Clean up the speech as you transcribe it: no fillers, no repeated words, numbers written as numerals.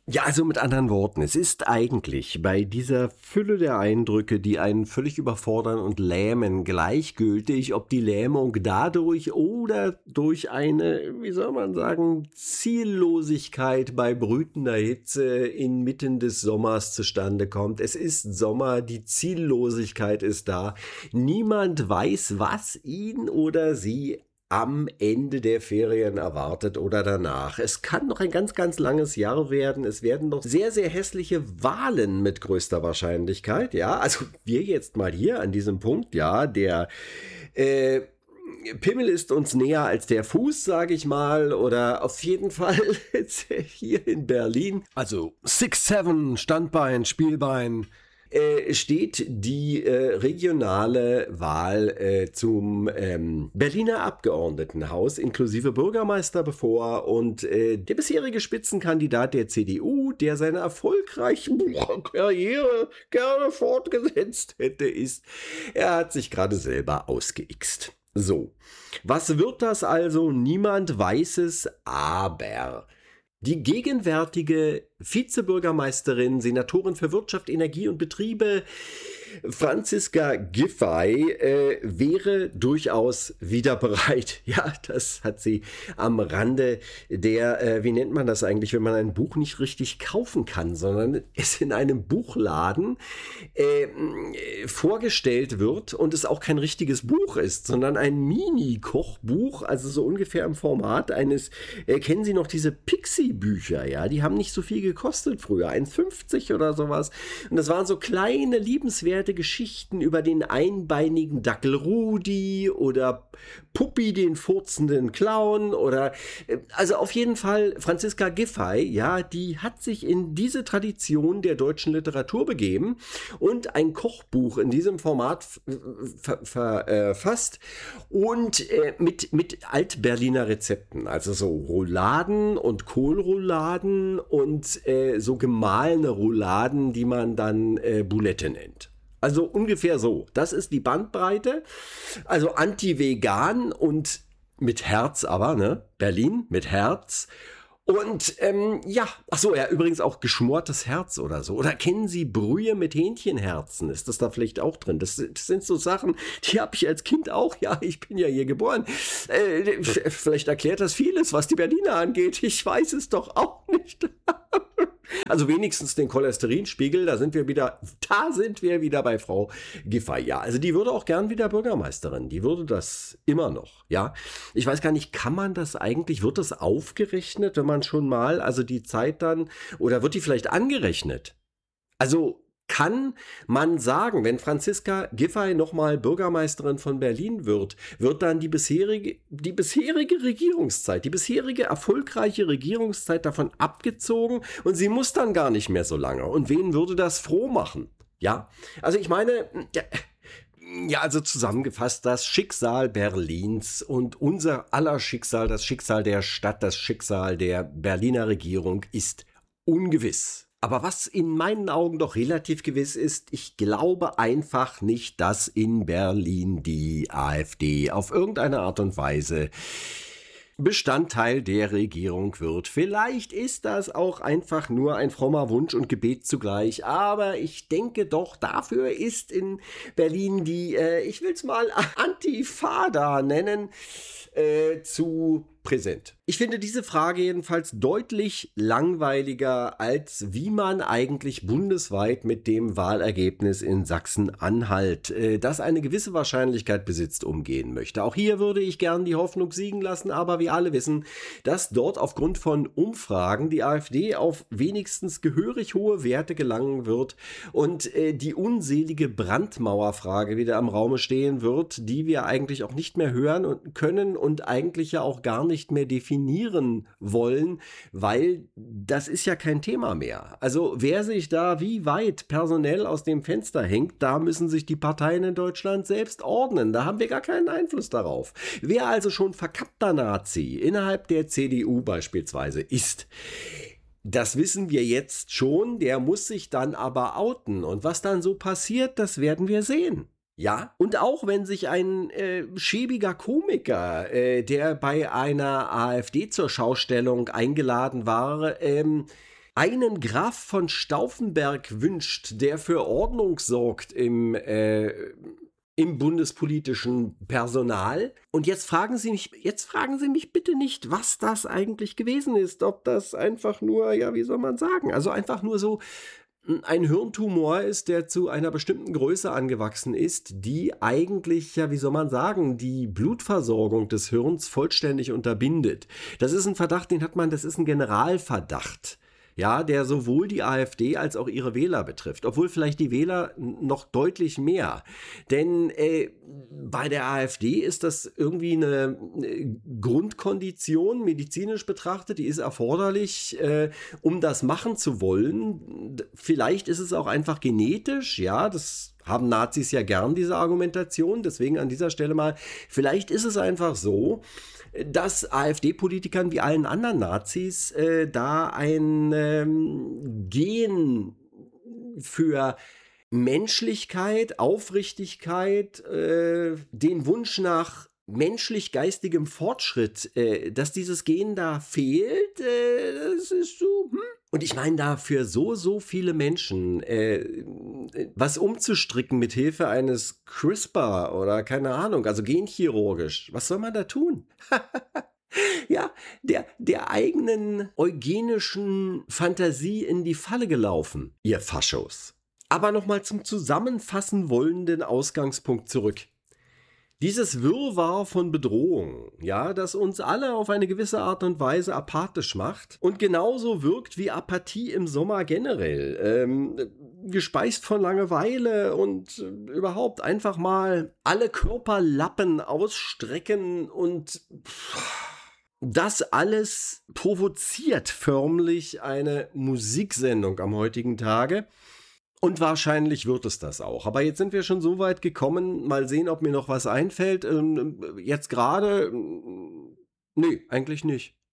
Ja, also mit anderen Worten, es ist eigentlich bei dieser Fülle der Eindrücke, die einen völlig überfordern und lähmen, gleichgültig, ob die Lähmung dadurch oder durch eine, wie soll man sagen, Ziellosigkeit bei brütender Hitze inmitten des Sommers zustande kommt. Es ist Sommer, die Ziellosigkeit ist da. Niemand weiß, was ihn oder sie am Ende der Ferien erwartet oder danach. Es kann noch ein ganz, ganz langes Jahr werden. Es werden noch sehr, sehr hässliche Wahlen mit größter Wahrscheinlichkeit. Ja, also wir jetzt mal hier an diesem Punkt, ja, der Pimmel ist uns näher als der Fuß, sage ich mal, oder auf jeden Fall hier in Berlin. Also 6'7", Standbein, Spielbein. Steht die regionale Wahl zum Berliner Abgeordnetenhaus inklusive Bürgermeister bevor und der bisherige Spitzenkandidat der CDU, der seine erfolgreiche Karriere gerne fortgesetzt hätte, er hat sich gerade selber ausgeixt. So, was wird das also? Niemand weiß es, aber die gegenwärtige Vizebürgermeisterin, Senatorin für Wirtschaft, Energie und Betriebe, Franziska Giffey, wäre durchaus wieder bereit. Ja, das hat sie am Rande der, wie nennt man das eigentlich, wenn man ein Buch nicht richtig kaufen kann, sondern es in einem Buchladen vorgestellt wird und es auch kein richtiges Buch ist, sondern ein Mini-Kochbuch, also so ungefähr im Format eines, kennen Sie noch diese Pixie-Bücher, ja, die haben nicht so viel gekostet früher, 1,50 oder sowas. Und das waren so kleine, liebenswerte Geschichten über den einbeinigen Dackel Rudi oder Puppi, den furzenden Clown oder, also auf jeden Fall Franziska Giffey, ja, die hat sich in diese Tradition der deutschen Literatur begeben und ein Kochbuch in diesem Format verfasst und mit Altberliner Rezepten, also so Rouladen und Kohlrouladen und so gemahlene Rouladen, die man dann Boulette nennt. Also ungefähr so. Das ist die Bandbreite. Also anti-vegan und mit Herz aber, ne? Berlin mit Herz. Und ja, ach so, ja, übrigens auch geschmortes Herz oder so. Oder kennen Sie Brühe mit Hähnchenherzen? Ist das da vielleicht auch drin? Das sind so Sachen, die habe ich als Kind auch. Ja, ich bin ja hier geboren. Vielleicht erklärt das vieles, was die Berliner angeht. Ich weiß es doch auch nicht. Also wenigstens den Cholesterinspiegel, da sind wir wieder bei Frau Giffey. Ja, also die würde auch gern wieder Bürgermeisterin. Die würde das immer noch, ja. Ich weiß gar nicht, kann man das eigentlich, wird das aufgerechnet, wenn man schon mal, also die Zeit dann, oder wird die vielleicht angerechnet? Also kann man sagen, wenn Franziska Giffey nochmal Bürgermeisterin von Berlin wird dann die bisherige Regierungszeit, die bisherige erfolgreiche Regierungszeit davon abgezogen und sie muss dann gar nicht mehr so lange. Und wen würde das froh machen? Ja, also ich meine, ja, also zusammengefasst, das Schicksal Berlins und unser aller Schicksal, das Schicksal der Stadt, das Schicksal der Berliner Regierung ist ungewiss. Aber was in meinen Augen doch relativ gewiss ist, ich glaube einfach nicht, dass in Berlin die AfD auf irgendeine Art und Weise Bestandteil der Regierung wird. Vielleicht ist das auch einfach nur ein frommer Wunsch und Gebet zugleich, aber ich denke doch, dafür ist in Berlin die, ich will es mal Antifada nennen, zu präsent. Ich finde diese Frage jedenfalls deutlich langweiliger, als wie man eigentlich bundesweit mit dem Wahlergebnis in Sachsen-Anhalt, das eine gewisse Wahrscheinlichkeit besitzt, umgehen möchte. Auch hier würde ich gern die Hoffnung siegen lassen, aber wir alle wissen, dass dort aufgrund von Umfragen die AfD auf wenigstens gehörig hohe Werte gelangen wird und die unselige Brandmauerfrage wieder im Raume stehen wird, die wir eigentlich auch nicht mehr hören und können und eigentlich ja auch gar nicht mehr definieren wollen, weil das ist ja kein Thema mehr. Also wer sich da wie weit personell aus dem Fenster hängt, da müssen sich die Parteien in Deutschland selbst ordnen. Da haben wir gar keinen Einfluss darauf. Wer also schon verkappter Nazi innerhalb der CDU beispielsweise ist, das wissen wir jetzt schon, der muss sich dann aber outen. Und was dann so passiert, das werden wir sehen. Ja, und auch wenn sich ein schäbiger Komiker, der bei einer AfD zur Schaustellung eingeladen war, einen Graf von Stauffenberg wünscht, der für Ordnung sorgt im bundespolitischen Personal. Und jetzt fragen Sie mich bitte nicht, was das eigentlich gewesen ist. Ob das einfach nur, ja, wie soll man sagen, also einfach nur so ein Hirntumor ist, der zu einer bestimmten Größe angewachsen ist, die eigentlich, ja, wie soll man sagen, die Blutversorgung des Hirns vollständig unterbindet. Das ist ein Verdacht, das ist ein Generalverdacht. Ja, der sowohl die AfD als auch ihre Wähler betrifft. Obwohl vielleicht die Wähler noch deutlich mehr. Denn bei der AfD ist das irgendwie eine Grundkondition, medizinisch betrachtet, die ist erforderlich, um das machen zu wollen. Vielleicht ist es auch einfach genetisch, ja, das haben Nazis ja gern, diese Argumentation. Deswegen an dieser Stelle mal, vielleicht ist es einfach so, dass AfD-Politikern wie allen anderen Nazis da ein Gen für Menschlichkeit, Aufrichtigkeit, den Wunsch nach menschlich-geistigem Fortschritt, dass dieses Gen da fehlt, das ist so. Und ich meine, da für so viele Menschen was umzustricken mit Hilfe eines CRISPR oder keine Ahnung, also genchirurgisch, was soll man da tun? Ja, der eigenen eugenischen Fantasie in die Falle gelaufen, ihr Faschos. Aber nochmal zum zusammenfassen wollenden Ausgangspunkt zurück. Dieses Wirrwarr von Bedrohung, ja, das uns alle auf eine gewisse Art und Weise apathisch macht und genauso wirkt wie Apathie im Sommer generell, gespeist von Langeweile und überhaupt einfach mal alle Körperlappen ausstrecken und das alles provoziert förmlich eine Musiksendung am heutigen Tage. Und wahrscheinlich wird es das auch. Aber jetzt sind wir schon so weit gekommen. Mal sehen, ob mir noch was einfällt. Jetzt gerade, nee, eigentlich nicht.